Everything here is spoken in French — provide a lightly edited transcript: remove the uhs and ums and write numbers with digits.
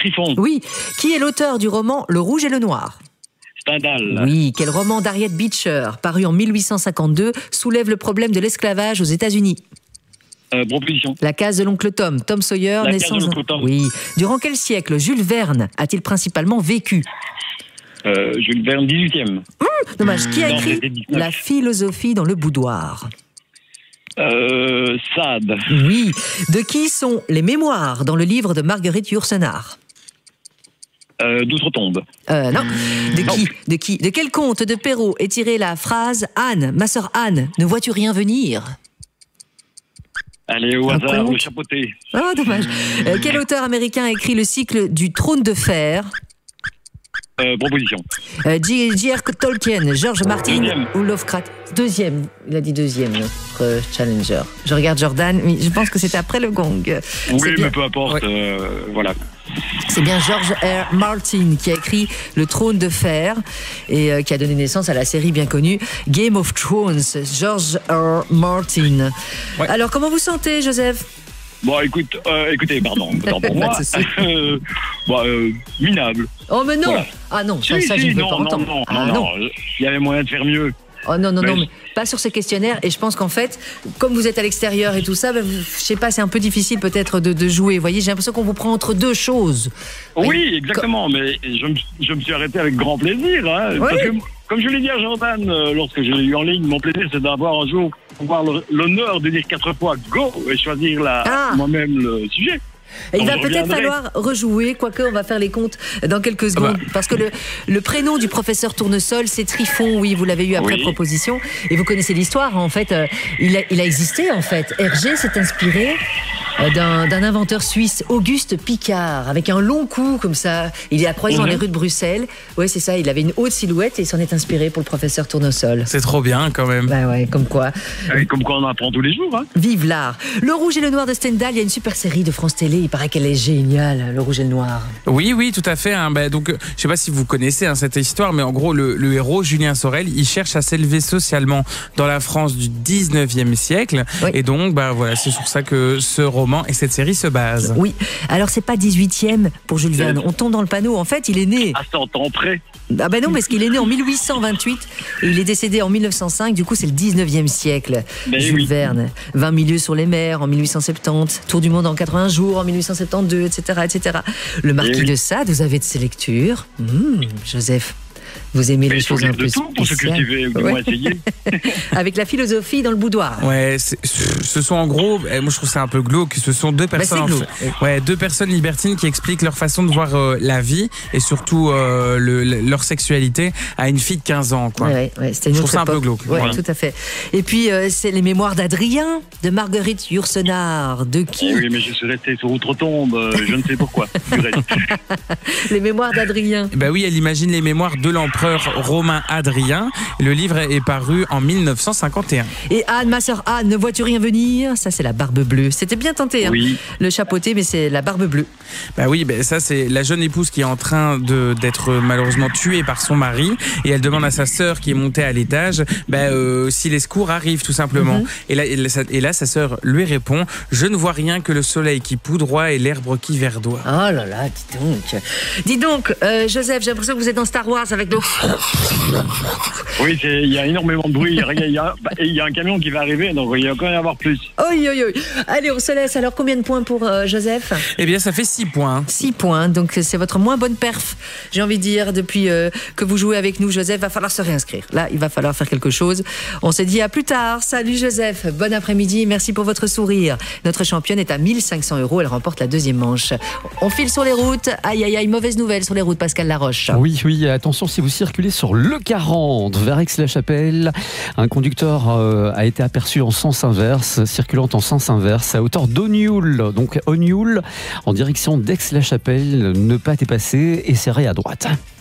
Trifon. Oui. Qui est l'auteur du roman Le Rouge et le Noir? Stendhal. Oui. Quel roman d'Harriet Beecher, paru en 1852, soulève le problème de l'esclavage aux États-Unis? Proposition. La case de l'oncle Tom. Tom Sawyer, La naissance. case de l'oncle Tom. Oui. Durant quel siècle Jules Verne a-t-il principalement vécu? Jules Verne, 18e. Dommage. Qui a Non, écrit c'était 19. La philosophie dans le boudoir? Sade. Oui. De qui sont les mémoires dans le livre de Marguerite Yourcenar? D'outre-tombe. Non. De qui De quel conte de Perrault est tirée la phrase Anne, ma sœur Anne, ne vois-tu rien venir? Allez, au Un hasard, conte. le chapeauté. Ah, dommage. Quel auteur américain a écrit le cycle du Trône de Fer? Proposition. J.R. Tolkien, George Martin Deuxième. ou Lovecraft? Deuxième. Il a dit deuxième, notre challenger. Je regarde Jordan, mais je pense que c'était après le gong. Oui, C'est bien. mais peu importe. Voilà. C'est bien George R. Martin qui a écrit Le Trône de Fer et qui a donné naissance à la série bien connue Game of Thrones. George R. Martin. Ouais. Alors, comment vous sentez, Joseph? Bon, écoutez, pardon, autant pour moi. Pas de souci. Minable. Oh, mais non! Voilà. Ah non, Si, ça je si, ne veux non, pas non, entendre. non, Ah, non, il y avait moyen de faire mieux. Oh non, Mais- mais pas sur ce questionnaire. Et je pense qu'en fait, comme vous êtes à l'extérieur et tout ça, je sais pas, c'est un peu difficile peut-être de jouer. Vous voyez, j'ai l'impression qu'on vous prend entre deux choses. Oui, exactement, mais je me suis arrêté avec grand plaisir. Hein, parce que, comme je l'ai dit à Jordan lorsque je l'ai eu en ligne, mon plaisir c'est d'avoir un jour avoir l'honneur de dire 4 fois go et choisir moi-même le sujet. Et il Donc, va je peut-être reviendrai. falloir rejouer, quoique on va faire les comptes dans quelques secondes. Parce que le prénom du professeur Tournesol, c'est Trifon, oui, vous l'avez eu après proposition. Et vous connaissez l'histoire, en fait, il a existé, en fait. Hergé s'est inspiré d'un inventeur suisse, Auguste Picard, avec un long cou comme ça. Il est à croisé dans les rues de Bruxelles. Oui, c'est ça, il avait une haute silhouette et il s'en est inspiré pour le professeur Tournesol. C'est trop bien quand même. Bah ouais, comme quoi. Comme quoi on apprend tous les jours. Hein. Vive l'art. Le Rouge et le Noir de Stendhal, il y a une super série de France Télé. Il paraît qu'elle est géniale, Le Rouge et le Noir. Oui, tout à fait. Hein. Donc, je sais pas si vous connaissez cette histoire, mais en gros, le héros, Julien Sorel, il cherche à s'élever socialement dans la France du 19e siècle. Oui. Et donc, voilà, c'est sur ça que ce roman et cette série se basent. Oui, alors c'est pas 18e pour Jules Verne. On tombe dans le panneau. En fait, il est né. À 100 ans près. Ah ben non, parce qu'il est né en 1828 et il est décédé en 1905. Du coup, c'est le 19e siècle. Mais Jules Verne. 20 milieux sur les mers en 1870. Tour du monde en 80 jours en 1872, etc., etc. Le Marquis de Sade, vous avez de ces lectures. Joseph, vous aimez Mais les il faut choses un lire peu de tout pour se spéciales. cultiver, ou du moins essayer. Avec la philosophie dans le boudoir. Ouais, ce sont en gros, moi je trouve ça un peu glauque, ce sont deux personnes, c'est glauque. deux personnes libertines qui expliquent leur façon de voir la vie et surtout leur sexualité à une fille de 15 ans. Quoi. Ouais, c'était une je autre trouve ça un peu époque. glauque. Ouais, Voilà. tout à fait. Et puis, c'est les mémoires d'Adrien, de Marguerite Yourcenar, de qui Eh oui, mais je suis resté sur outre-tombe, je ne sais pourquoi. Du reste. Les mémoires d'Adrien. Bah oui, elle imagine les mémoires de l'empereur romain Adrien. Le livre est paru en 1951. Et Anne, ma sœur Anne, ne vois-tu rien venir? Ça, c'est la barbe bleue. C'était bien tenté, hein, Oui. le chapeauté, mais c'est la barbe bleue. Bah oui, ça c'est la jeune épouse qui est en train d'être malheureusement tuée par son mari et elle demande à sa sœur qui est montée à l'étage si les secours arrivent tout simplement. Et là, sa sœur lui répond: je ne vois rien que le soleil qui poudroie et l'herbe qui verdoie. Oh là là, dis donc. Dis donc, Joseph, j'ai l'impression que vous êtes dans Star Wars avec le... Oui, il y a énormément de bruit. Il y a un camion qui va arriver, donc il va quand même y avoir plus. Oi. Allez, on se laisse. Alors, combien de points pour Joseph? Eh bien, ça fait 6 points. 6 points, donc c'est votre moins bonne perf, j'ai envie de dire, depuis que vous jouez avec nous, Joseph. Va falloir se réinscrire. Là, il va falloir faire quelque chose. On se dit à plus tard. Salut Joseph, bon après-midi, merci pour votre sourire. Notre championne est à 1 500 €, elle remporte la deuxième manche. On file sur les routes. Aïe, mauvaise nouvelle sur les routes, Pascal Laroche. Oui, attention si vous circulez sur le 40 vers Aix-la-Chapelle. Un conducteur a été aperçu en sens inverse, circulant en sens inverse à hauteur d'Ognoul. Donc Ognoul en direction d'Aix-la-Chapelle, ne pas dépasser et serrer à droite.